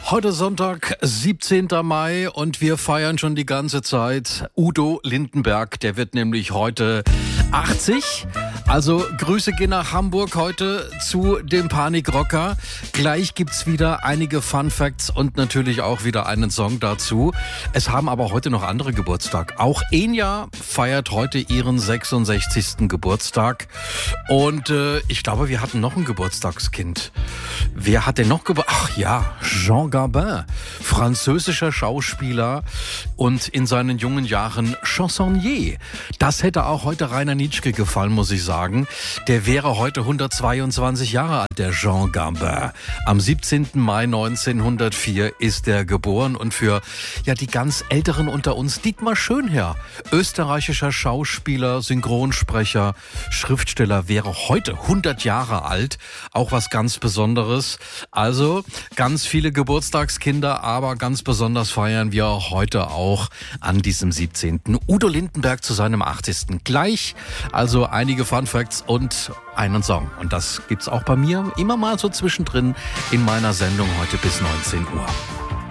Heute Sonntag, 17. Mai und wir feiern schon die ganze Zeit Udo Lindenberg. Der wird nämlich heute 80. Also Grüße gehen nach Hamburg heute zu dem Panikrocker. Gleich gibt's wieder einige Fun Facts und natürlich auch wieder einen Song dazu. Es haben aber heute noch andere Geburtstag. Auch Enya feiert heute ihren 66. Geburtstag. Und ich glaube, wir hatten noch ein Geburtstagskind. Wer hat denn noch Geburtstag? Ach ja, Jean Gabin, französischer Schauspieler und in seinen jungen Jahren Chansonnier. Das hätte auch heute Rainer Nitschke gefallen, muss ich sagen. Der wäre heute 122 Jahre alt, der Jean Gabin. Am 17. Mai 1904 ist er geboren und für die ganz Älteren unter uns Dietmar Schönherr, österreichischer Schauspieler, Synchronsprecher, Schriftsteller, wäre heute 100 Jahre alt. Auch was ganz Besonderes. Also ganz viele Geburtstagskinder, aber ganz besonders feiern wir heute auch an diesem 17. Udo Lindenberg zu seinem 80. Gleich, also einige Fun Facts und einen Song. Und das gibt's auch bei mir immer mal so zwischendrin in meiner Sendung heute bis 19 Uhr.